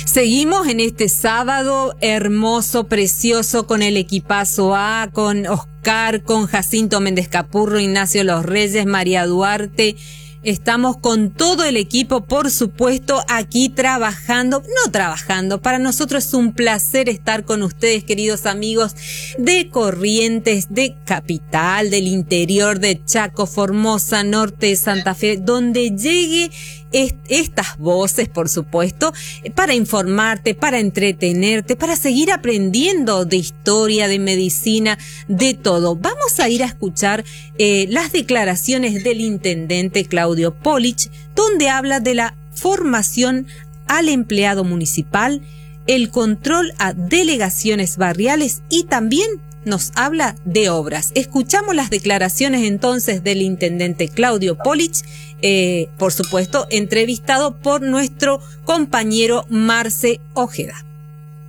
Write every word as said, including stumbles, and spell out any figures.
Seguimos en este sábado hermoso, precioso, con el equipazo A, con Oscar, con Jacinto Méndez Capurro, Ignacio Los Reyes, María Duarte. Estamos con todo el equipo, por supuesto, aquí trabajando, no trabajando, para nosotros es un placer estar con ustedes, queridos amigos de Corrientes, de Capital, del interior de Chaco, Formosa, Norte de Santa Fe, donde llegue est- estas voces, por supuesto, para informarte, para entretenerte, para seguir aprendiendo de historia, de medicina, de todo. Vamos a ir a escuchar eh, las declaraciones del intendente Claudio Polich, donde habla de la formación al empleado municipal, el control a delegaciones barriales y también nos habla de obras. Escuchamos las declaraciones entonces del intendente Claudio Polich, eh, por supuesto, entrevistado por nuestro compañero Marce Ojeda.